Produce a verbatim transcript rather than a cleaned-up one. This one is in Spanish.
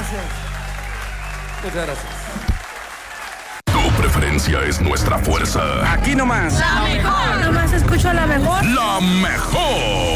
gracias. Muchas gracias. Tu preferencia es nuestra fuerza. Aquí nomás. La mejor. Nomás escucho a la mejor. La mejor.